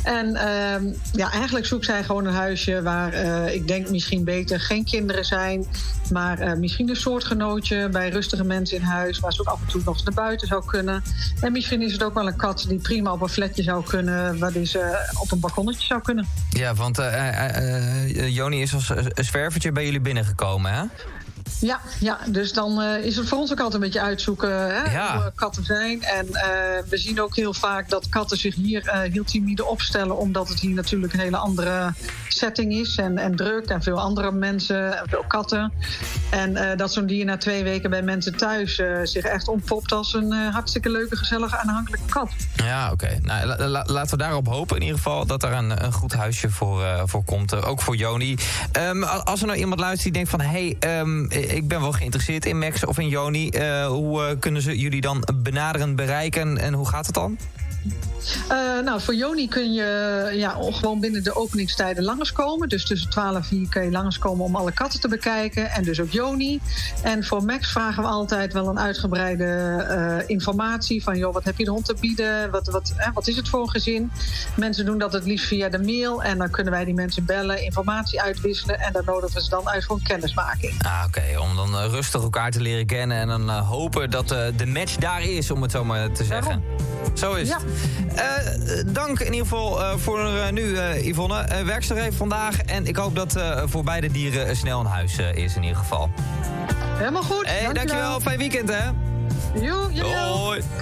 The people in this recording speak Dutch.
En eigenlijk zoekt zij gewoon een huisje waar ik denk misschien beter geen kinderen zijn, maar misschien een soortgenootje bij rustige mensen in huis, waar ze ook af en toe nog eens naar buiten zou kunnen. En misschien is het ook wel een kat die prima op een flatje zou kunnen, waar ze op een balkonnetje zou kunnen. Ja, want Joni is als een zwervertje bij jullie binnengekomen, hè? Ja, dus dan is het voor ons ook altijd een beetje uitzoeken hoe katten zijn. En we zien ook heel vaak dat katten zich hier heel timide opstellen, omdat het hier natuurlijk een hele andere setting is. En druk en veel andere mensen en veel katten. En dat zo'n dier na 2 weken bij mensen thuis zich echt ontpopt als een hartstikke leuke, gezellige, aanhankelijke kat. Ja, oké. Nou, laten we daarop hopen in ieder geval dat er een goed huisje voor komt. Ook voor Joni. Als er nou iemand luistert die denkt van, ik ben wel geïnteresseerd in Max of in Joni. Hoe kunnen ze jullie dan benaderen, bereiken en hoe gaat het dan? Voor Joni kun je gewoon binnen de openingstijden langskomen. Dus tussen 12 en 4 kun je langskomen om alle katten te bekijken. En dus ook Joni. En voor Max vragen we altijd wel een uitgebreide informatie. Van, wat heb je de hond te bieden? Wat is het voor een gezin? Mensen doen dat het liefst via de mail. En dan kunnen wij die mensen bellen, informatie uitwisselen. En dan nodigen we ze dan uit voor een kennismaking. Oké. Om dan rustig elkaar te leren kennen. En dan hopen dat de match daar is, om het zo maar te zeggen. Daarom. Zo is het. Dank in ieder geval voor nu, Yvonne. Werk zo even vandaag. En ik hoop dat voor beide dieren snel een huis is in ieder geval. Helemaal goed. Dankjewel. Fijn weekend, hè? Joe. Hoi.